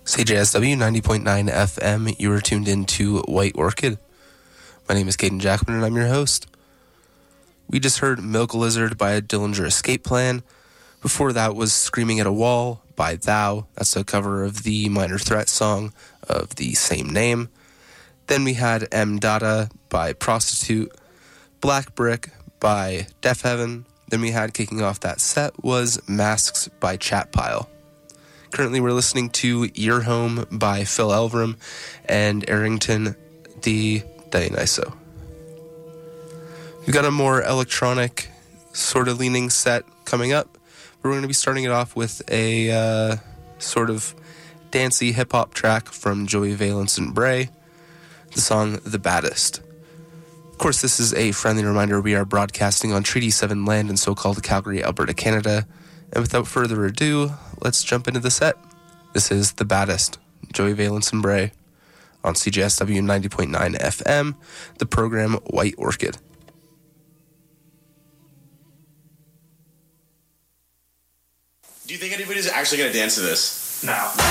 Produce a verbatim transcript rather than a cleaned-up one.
C J S W ninety point nine F M, you are tuned into White Orchid. My name is Caden Jackman and I'm your host. We just heard Milk Lizard by Dillinger Escape Plan. Before that was Screaming at a Wall by Thou. That's a cover of the Minor Threat song of the same name. Then we had M. Dada by Prostitute. Black Brick by Deaf Heaven. Then we had kicking off that set was Masks by Chat Pile. Currently we're listening to Your Home by Phil Elverum and Arrington D. Dionyso. We've got a more electronic sort of leaning set coming up. We're going to be starting it off with a uh, sort of dancey hip-hop track from Joey Valence and Bray, the song The Baddest. Of course, this is a friendly reminder we are broadcasting on Treaty seven land in so-called Calgary, Alberta, Canada. And without further ado, let's jump into the set. This is The Baddest, Joey Valence and Bray, on C J S W ninety point nine F M, the program White Orchid. Do you think anybody's actually going to dance to this? No.